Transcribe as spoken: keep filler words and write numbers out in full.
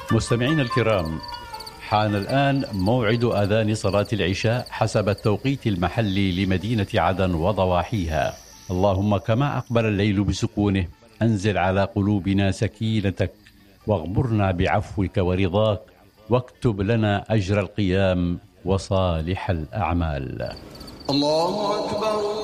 مستمعين الكرام، حان الآن موعد آذان صلاة العشاء حسب التوقيت المحلي لمدينة عدن وضواحيها. اللهم كما أقبل الليل بسكونه أنزل على قلوبنا سكينتك، واغمرنا بعفوك ورضاك، واكتب لنا أجر القيام وصالح الأعمال. الله أكبر.